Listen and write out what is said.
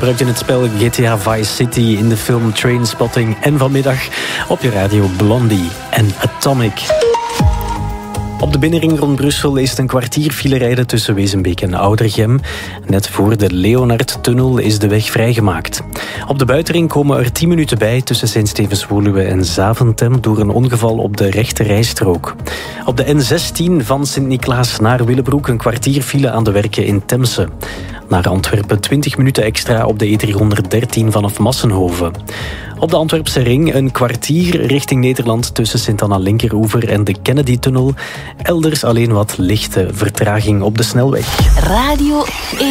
gebruikt in het spel GTA Vice City, in de film Trainspotting en vanmiddag op je radio Blondie en Atomic. Op de binnenring rond Brussel is het een kwartier file rijden tussen Wezenbeek en Oudergem. Net voor de Leonardtunnel is de weg vrijgemaakt. Op de buitenring komen er 10 minuten bij tussen Sint-Stevens-Woluwe en Zaventem door een ongeval op de rechte rijstrook. Op de N16 van Sint-Niklaas naar Willebroek een kwartier file aan de werken in Temse. Naar Antwerpen 20 minuten extra op de E313 vanaf Massenhoven. Op de Antwerpse ring een kwartier richting Nederland tussen Sint-Anna-Linkeroever en de Kennedy-tunnel. Elders alleen wat lichte vertraging op de snelweg. Radio 1.